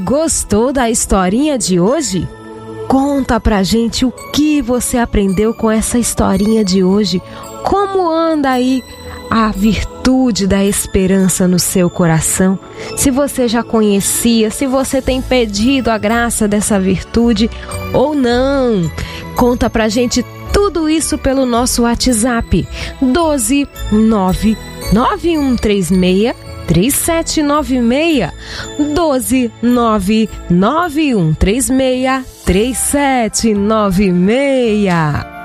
Gostou da historinha de hoje? Conta pra gente o que você aprendeu com essa historinha de hoje. Como anda aí a virtude da esperança no seu coração? Se você já conhecia, se você tem pedido a graça dessa virtude ou não. Conta pra gente tudo isso pelo nosso WhatsApp 12 9 9136 3796 12 9 9136 3796.